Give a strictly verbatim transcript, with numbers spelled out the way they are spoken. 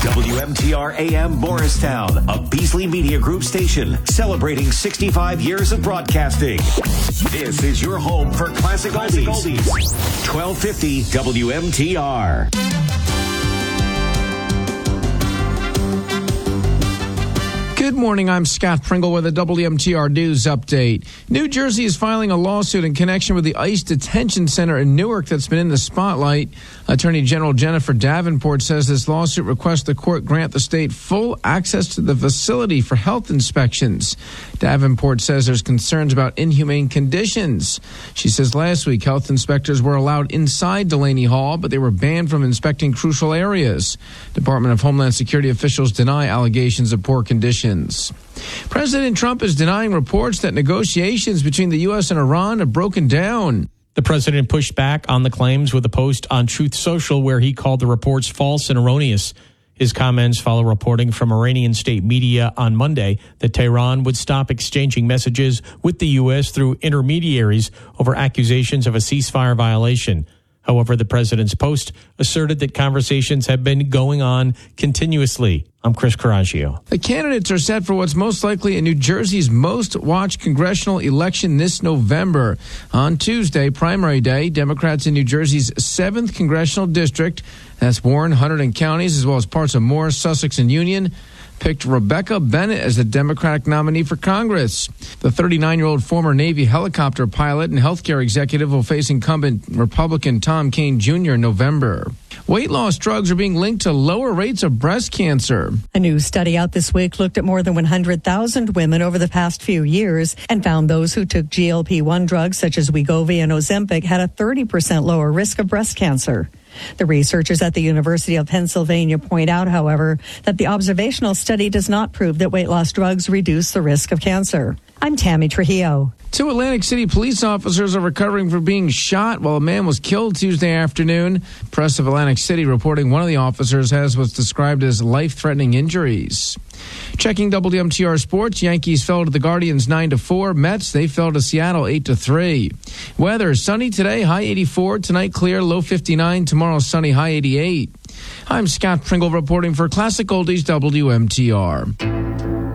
W M T R A M Morristown, a Beasley Media Group station celebrating sixty-five years of broadcasting. This is your home for classic, classic oldies. oldies. twelve fifty W M T R. Good morning, I'm Scott Pringle with a W M T R News update. New Jersey is filing a lawsuit in connection with the ICE detention center in Newark that's been in the spotlight. Attorney General Jennifer Davenport says this lawsuit requests the court grant the state full access to the facility for health inspections. Davenport says there's concerns about inhumane conditions. She says last week health inspectors were allowed inside Delaney Hall, but they were banned from inspecting crucial areas. Department of Homeland Security officials deny allegations of poor conditions. President Trump is denying reports that negotiations between the U S and Iran have broken down. The president pushed back on the claims with a post on Truth Social where he called the reports false and erroneous. His comments follow reporting from Iranian state media on Monday that Tehran would stop exchanging messages with the U S through intermediaries over accusations of a ceasefire violation. However, the president's post asserted that conversations have been going on continuously. I'm Chris Coraggio. The candidates are set for what's most likely in New Jersey's most watched congressional election this November. On Tuesday, primary day, Democrats in New Jersey's seventh congressional district, that's Warren, Hunterdon counties, as well as parts of Morris, Sussex, and Union, picked Rebecca Bennett as the Democratic nominee for Congress. The thirty-nine-year-old former Navy helicopter pilot and healthcare executive will face incumbent Republican Tom Kean Junior in November. Weight loss drugs are being linked to lower rates of breast cancer. A new study out this week looked at more than one hundred thousand women over the past few years and found those who took G L P one drugs such as Wegovy and Ozempic had a thirty percent lower risk of breast cancer. The researchers at the University of Pennsylvania point out, however, that the observational study does not prove that weight loss drugs reduce the risk of cancer. I'm Tammy Trujillo. Two Atlantic City police officers are recovering from being shot while a man was killed Tuesday afternoon. Press of Atlantic City reporting one of the officers has what's described as life-threatening injuries. Checking W M T R Sports, Yankees fell to the Guardians nine to four. Mets, they fell to Seattle eight to three. Weather, sunny today, high eighty-four. Tonight clear, low fifty-nine. Tomorrow sunny, high eighty-eight. I'm Scott Pringle reporting for Classic Oldies W M T R.